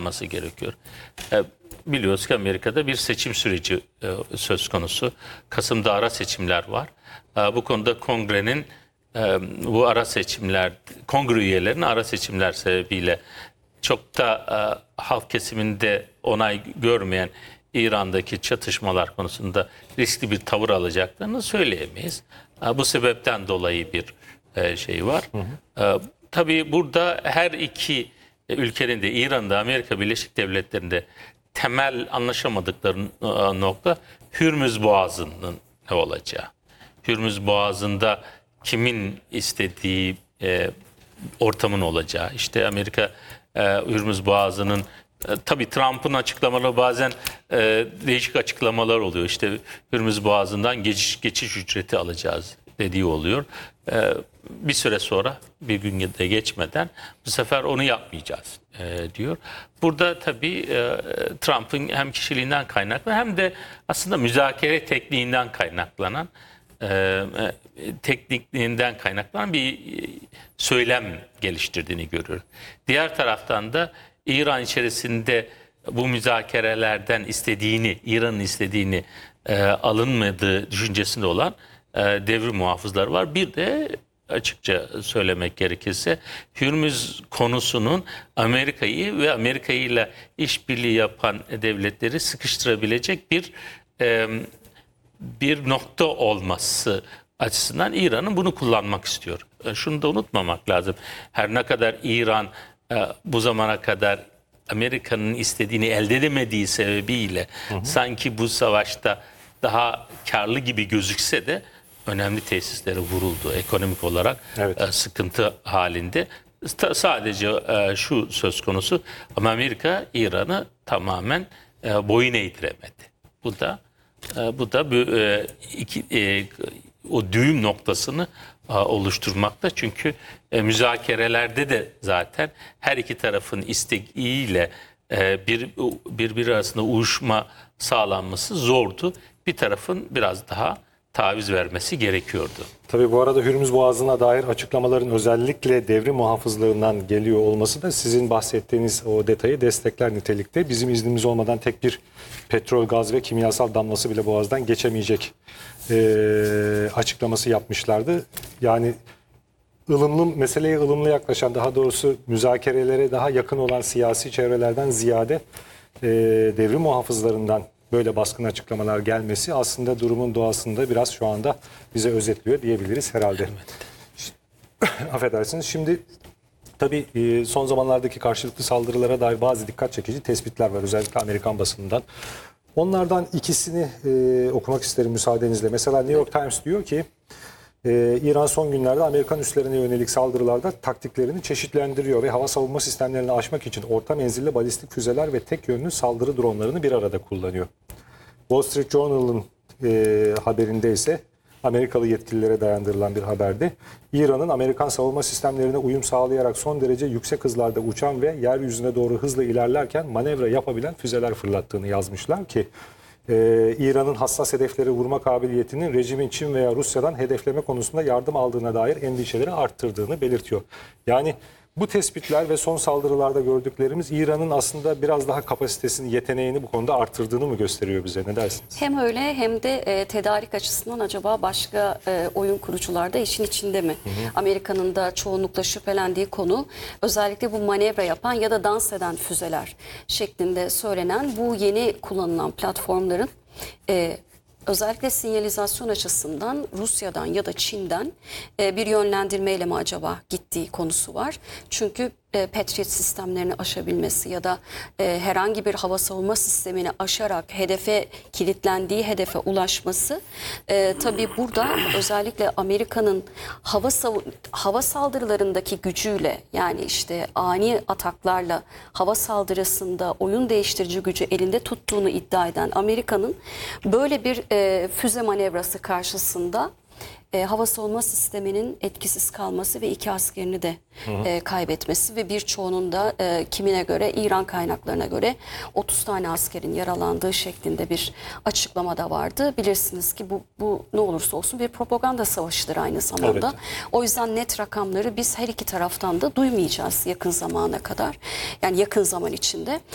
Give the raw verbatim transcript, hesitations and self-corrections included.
yaşanması gerekiyor. E, biliyoruz ki Amerika'da bir seçim süreci e, söz konusu. Kasım'da ara seçimler var. E, bu konuda kongrenin e, bu ara seçimler, kongre üyelerinin ara seçimler sebebiyle çok da e, halk kesiminde onay görmeyen İran'daki çatışmalar konusunda riskli bir tavır alacaklarını söyleyemeyiz. E, bu sebepten dolayı bir e, şey var. Hı hı. E, tabii burada her iki ülkenin de İran'da, Amerika Birleşik Devletleri'nde temel anlaşamadıkları nokta Hürmüz Boğazı'nın ne olacağı. Hürmüz Boğazı'nda kimin istediği e, ortamın olacağı. İşte Amerika e, Hürmüz Boğazı'nın e, tabii Trump'ın açıklamaları bazen e, değişik açıklamalar oluyor. İşte Hürmüz Boğazı'ndan geçiş, geçiş ücreti alacağız dediği oluyor. E, bir süre sonra bir gün de geçmeden bu sefer onu yapmayacağız e, diyor. Burada tabii e, Trump'ın hem kişiliğinden kaynaklı hem de aslında müzakere tekniğinden kaynaklanan e, teknikliğinden kaynaklanan bir söylem geliştirdiğini görüyor. Diğer taraftan da İran içerisinde bu müzakerelerden istediğini, İran'ın istediğini e, alınmadığı düşüncesinde olan e, devrim muhafızları var. Bir de açıkça söylemek gerekirse Hürmüz konusunun Amerika'yı ve Amerika ile işbirliği yapan devletleri sıkıştırabilecek bir e, bir nokta olması açısından İran'ın bunu kullanmak istiyor. E, şunu da unutmamak lazım. Her ne kadar İran e, bu zamana kadar Amerika'nın istediğini elde edemediği sebebiyle hı hı. sanki bu savaşta daha karlı gibi gözükse de önemli tesislere vuruldu. Ekonomik olarak evet. e, sıkıntı halinde. Ta, sadece e, şu söz konusu ama Amerika İran'ı tamamen e, boyun eğdiremedi. Bu da e, bu da bu, e, iki, e, o düğüm noktasını e, oluşturmakta. Çünkü e, müzakerelerde de zaten her iki tarafın isteğiyle e, bir birbiri arasında uyuşma sağlanması zordu. Bir tarafın biraz daha taviz vermesi gerekiyordu. Tabii bu arada Hürmüz Boğazı'na dair açıklamaların özellikle devrim muhafızlarından geliyor olması da sizin bahsettiğiniz o detayı destekler nitelikte. Bizim iznimiz olmadan tek bir petrol, gaz ve kimyasal damlası bile Boğaz'dan geçemeyecek e, açıklaması yapmışlardı. Yani ılımlı, meseleye ılımlı yaklaşan, daha doğrusu müzakerelere daha yakın olan siyasi çevrelerden ziyade e, devrim muhafızlarından böyle baskın açıklamalar gelmesi aslında durumun doğasında biraz şu anda bize özetliyor diyebiliriz herhalde. Affedersiniz. Şimdi tabii son zamanlardaki karşılıklı saldırılara dair bazı dikkat çekici tespitler var. Özellikle Amerikan basınından. Onlardan ikisini e, okumak isterim müsaadenizle. Mesela New York Times diyor ki Ee, İran son günlerde Amerikan üslerine yönelik saldırılarda taktiklerini çeşitlendiriyor ve hava savunma sistemlerini aşmak için orta menzilli balistik füzeler ve tek yönlü saldırı dronlarını bir arada kullanıyor. Wall Street Journal'ın e, haberinde ise Amerikalı yetkililere dayandırılan bir haberde İran'ın Amerikan savunma sistemlerine uyum sağlayarak son derece yüksek hızlarda uçan ve yeryüzüne doğru hızla ilerlerken manevra yapabilen füzeler fırlattığını yazmışlar ki Ee, İran'ın hassas hedefleri vurma kabiliyetinin rejimin Çin veya Rusya'dan hedefleme konusunda yardım aldığına dair endişeleri arttırdığını belirtiyor. Yani bu tespitler ve son saldırılarda gördüklerimiz İran'ın aslında biraz daha kapasitesini, yeteneğini bu konuda arttırdığını mı gösteriyor bize? Ne dersiniz? Hem öyle hem de e, tedarik açısından acaba başka e, oyun kurucular da işin içinde mi? Amerika'nın da çoğunlukla şüphelendiği konu özellikle bu manevra yapan ya da dans eden füzeler şeklinde söylenen bu yeni kullanılan platformların e, özellikle sinyalizasyon açısından Rusya'dan ya da Çin'den e, bir yönlendirmeyle mi acaba gittiği konusu var. Çünkü e, Patriot sistemlerini aşabilmesi ya da e, herhangi bir hava savunma sistemini aşarak hedefe kilitlendiği hedefe ulaşması e, tabii burada özellikle Amerika'nın hava hava saldırılarındaki gücüyle, yani işte ani ataklarla hava saldırısında oyun değiştirici gücü elinde tuttuğunu iddia eden Amerika'nın böyle bir e, füze manevrası karşısında E, hava savunma sisteminin etkisiz kalması ve iki askerini de e, kaybetmesi ve birçoğunun da e, kimine göre, İran kaynaklarına göre otuz tane askerin yaralandığı şeklinde bir açıklama da vardı. Bilirsiniz ki bu, bu ne olursa olsun bir propaganda savaşıdır aynı zamanda. Evet. O yüzden net rakamları biz her iki taraftan da duymayacağız yakın zamana kadar. Yani yakın zaman içinde.